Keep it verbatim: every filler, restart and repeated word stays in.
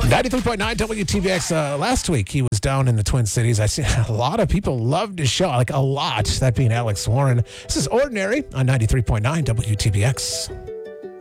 ninety-three point nine W T B X. Uh, last week, he was down in the Twin Cities. I see a lot of people loved his show, like a lot, that being Alex Warren. This is Ordinary on ninety-three point nine W T B X.